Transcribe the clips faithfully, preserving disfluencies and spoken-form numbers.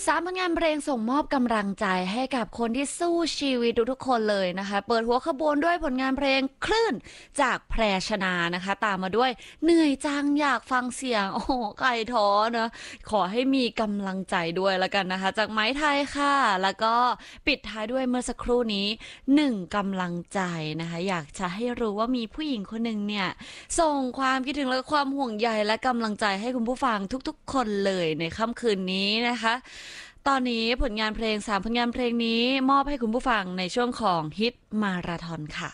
สามผลงานเพลงส่งมอบกำลังใจให้กับคนที่สู้ชีวิตทุกๆคนเลยนะคะเปิดหัวขบวนด้วยผลงานเพลงคลื่นจากแพรชนานะคะตามมาด้วยเหนื่อยจังอยากฟังเสียงโอ้โหไก่ท้อนะขอให้มีกำลังใจด้วยแล้วกันนะคะจากไม้ไทยค่ะแล้วก็ปิดท้ายด้วยเมื่อสักครู่นี้หนึ่งกำลังใจนะคะอยากจะให้รู้ว่ามีผู้หญิงคนหนึ่งเนี่ยส่งความคิดถึงและความห่วงใยและกำลังใจให้คุณผู้ฟังทุกๆคนเลยในค่ำคืนนี้นะคะตอนนี้ผลงานเพลงสามผลงานเพลงนี้มอบให้คุณผู้ฟังในช่วงของฮิตมาราธอนค่ะ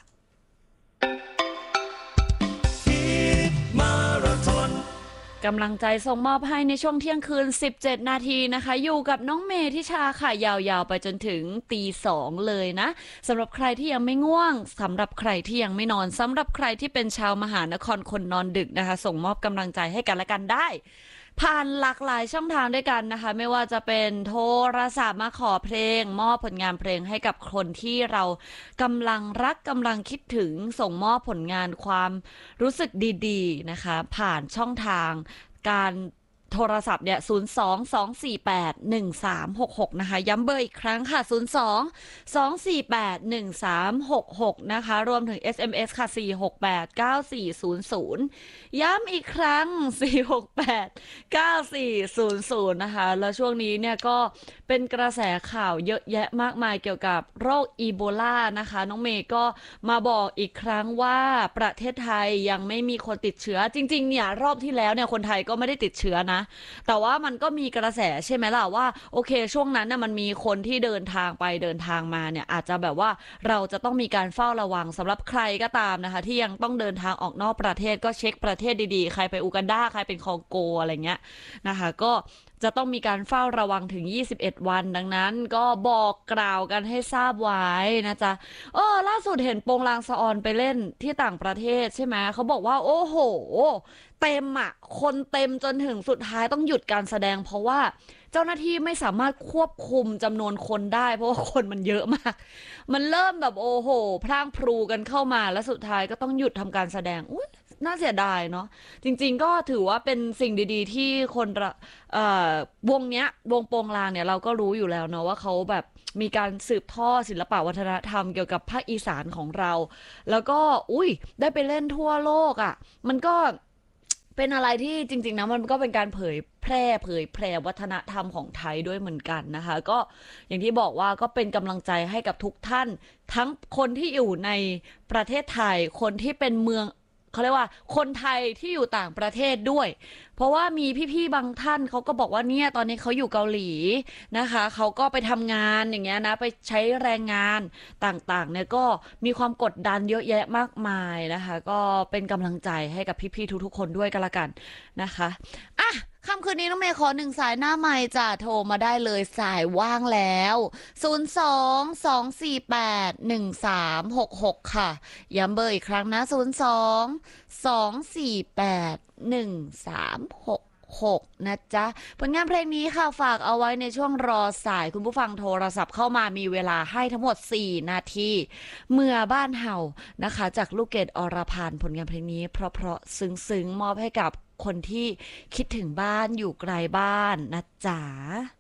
กำลังใจส่งมอบให้ในช่วงเที่ยงคืนสิบเจ็ดนาทีนะคะอยู่กับน้องเมทิชาค่ะยาวๆไปจนถึงตีสองเลยนะสำหรับใครที่ยังไม่ง่วงสำหรับใครที่ยังไม่นอนสำหรับใครที่เป็นชาวมหานครคนนอนดึกนะคะส่งมอบกำลังใจให้กันและกันได้ผ่านหลากหลายช่องทางด้วยกันนะคะไม่ว่าจะเป็นโทรศัพท์มาขอเพลงมอบผลงานเพลงให้กับคนที่เรากำลังรักกำลังคิดถึงส่งมอบผลงานความรู้สึกดีๆนะคะผ่านช่องทางการโทรศัพท์เนี่ยศูนย์ สอง สอง สี่ แปด หนึ่ง สาม หก หกนะคะย้ำเบอร์อีกครั้งค่ะศูนย์ สอง สอง สี่ แปด หนึ่ง สาม หก หกนะคะรวมถึง เอส เอ็ม เอส ค่ะสี่ หก แปด เก้า สี่ ศูนย์ ศูนย์ย้ำอีกครั้งสี่ หก แปด เก้า สี่ ศูนย์ ศูนย์นะคะแล้วช่วงนี้เนี่ยก็เป็นกระแสข่าวเยอะแยะมากมายเกี่ยวกับโรคอีโบลานะคะน้องเมย์ก็มาบอกอีกครั้งว่าประเทศไทยยังไม่มีคนติดเชื้อจริงๆเนี่ยรอบที่แล้วเนี่ยคนไทยก็ไม่ได้ติดเชื้อนะแต่ว่ามันก็มีกระแสใช่ไหมล่ะว่าโอเคช่วงนั้นน่ะมันมีคนที่เดินทางไปเดินทางมาเนี่ยอาจจะแบบว่าเราจะต้องมีการเฝ้าระวังสำหรับใครก็ตามนะคะที่ยังต้องเดินทางออกนอกประเทศก็เช็คประเทศดีๆใครไปอูกันดาใครเป็นคองโกอะไรเงี้ยนะคะก็จะต้องมีการเฝ้าระวังถึงยี่สิบเอ็ดวันดังนั้นก็บอกกล่าวกันให้ทราบไว้นะจ๊ะเออล่าสุดเห็นโปงลางสะออนไปเล่นที่ต่างประเทศใช่ไหมเขาบอกว่าโอ้โหเต็มอ่ะคนเต็มจนถึงสุดท้ายต้องหยุดการแสดงเพราะว่าเจ้าหน้าที่ไม่สามารถควบคุมจำนวนคนได้เพราะว่าคนมันเยอะมากมันเริ่มแบบโอ้โหพร่างพรูกันเข้ามาแล้วสุดท้ายก็ต้องหยุดทำการแสดงอุ๊ยน่าเสียดายเนาะจริงๆก็ถือว่าเป็นสิ่งดีๆที่คนเอ่อวงเนี้ยวงโปงลางเนี่ยเราก็รู้อยู่แล้วเนาะว่าเขาแบบมีการสืบทอดศิลปวัฒนธรรมเกี่ยวกับภาคอีสานของเราแล้วก็อุ้ยได้ไปเล่นทั่วโลกอ่ะมันก็เป็นอะไรที่จริงๆนะมันก็เป็นการเผยแพร่เผยแพร่วัฒนธรรมของไทยด้วยเหมือนกันนะคะก็อย่างที่บอกว่าก็เป็นกำลังใจให้กับทุกท่านทั้งคนที่อยู่ในประเทศไทยคนที่เป็นเมืองเขาเรียกว่าคนไทยที่อยู่ต่างประเทศด้วยเพราะว่ามีพี่ๆบางท่านเขาก็บอกว่าเนี่ยตอนนี้เขาอยู่เกาหลีนะคะเขาก็ไปทำงานอย่างเงี้ยนะไปใช้แรงงานต่างๆเนี่ยก็มีความกดดันเยอะแยะมากมายนะคะก็เป็นกำลังใจให้กับพี่ๆทุกๆคนด้วยกันละกันนะคะอ่ะค่ำคืนนี้น้องเมย์ขอหนึ่งสายหน้าไมค์จะโทรมาได้เลยสายว่างแล้วศูนย์ สอง สอง สี่ แปด หนึ่ง สาม หก หกค่ะย้ำเบอร์อีกครั้งนะศูนย์ สอง สอง สี่ แปด หนึ่ง สาม หก หกนะจ๊ะผลงานเพลงนี้ค่ะฝากเอาไว้ในช่วงรอสายคุณผู้ฟังโทรศัพท์เข้ามามีเวลาให้ทั้งหมดสี่นาทีเมื่อบ้านเห่านะคะจากลูกเกดอรพันธ์ผลงานเพลงนี้เพราะๆซึ้งๆมอบให้กับคนที่คิดถึงบ้านอยู่ไกลบ้านนะจ๊ะ